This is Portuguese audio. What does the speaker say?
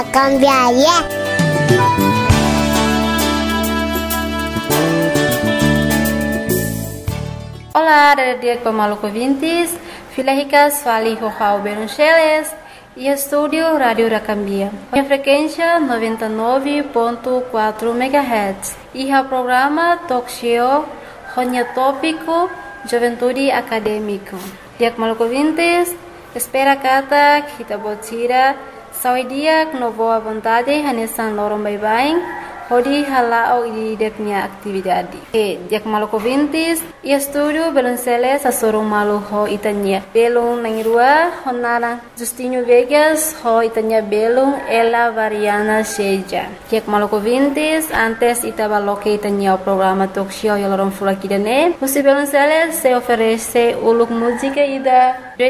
Cambiaria. Olá, dia Pamaluco Vintes, Filahicas Fali Rojao Beruncheles e Estúdio Rádio Racambia. A frequência 99.4 MHz e o programa Talk Show Ronya Tópico Juventude Acadêmico. Dia Pamaluco Vintes, espera kata kita botira saudia no boa vontade hanesan lorong bye-bye. Hodi halao di deknya aktividade. Dia Pamaluco Vintes e estúdio Belunceles a sorong malu ho itanya. Belung nangirua honara Justinho Vegas ho itanya belung Ela Variana Sheja. Dia Pamaluco Vintes antes itabaloke itanya o programa talk show yolorong fulakidane. Musi Belunceles se oferece uluk música ida